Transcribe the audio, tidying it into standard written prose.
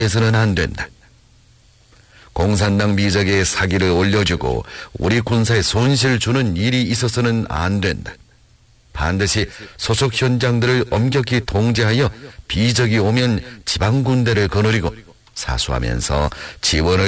해서는 안 된다. 공산당 비적의 사기를 올려주고 우리 군사에 손실 주는 일이 있어서는 안 된다. 반드시 소속 현장들을 엄격히 통제하여 비적이 오면 지방군대를 거느리고 사수하면서 지원을